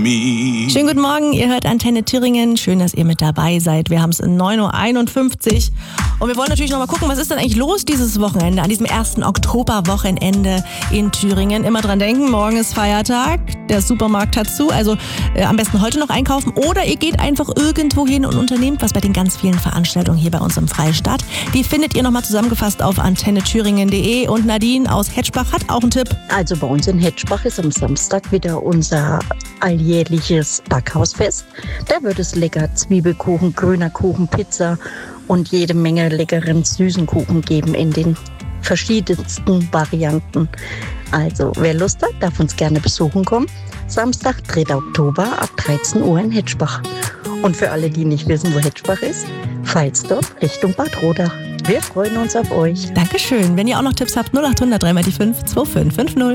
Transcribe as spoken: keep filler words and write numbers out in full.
me. Schönen guten Morgen, ihr hört Antenne Thüringen. Schön, dass ihr mit dabei seid. Wir haben es in neun Uhr einundfünfzig und wir wollen natürlich noch mal gucken, was ist denn eigentlich los dieses Wochenende, an diesem ersten Oktoberwochenende in Thüringen. Immer dran denken, morgen ist Feiertag, der Supermarkt hat zu, also äh, am besten heute noch einkaufen oder ihr geht einfach irgendwo hin und unternehmt was bei den ganz vielen Veranstaltungen hier bei uns im Freistaat. Die findet ihr nochmal zusammengefasst auf antenne thüringen punkt de und Nadine aus Hetschbach hat auch einen Tipp. Also bei uns in Hetschbach ist am Samstag wieder unser alljährliches Backhausfest. Da wird es lecker Zwiebelkuchen, grüner Kuchen, Pizza und jede Menge leckeren süßen Kuchen geben in den verschiedensten Varianten. Also wer Lust hat, darf uns gerne besuchen kommen. Samstag, dritter Oktober ab dreizehn Uhr in Hetschbach. Und für alle, die nicht wissen, wo Hetschbach ist, Pfalzdorf Richtung Bad Rodach. Wir freuen uns auf euch. Dankeschön. Wenn ihr auch noch Tipps habt, null acht hundert drei mal die fünf zwei fünf fünf null.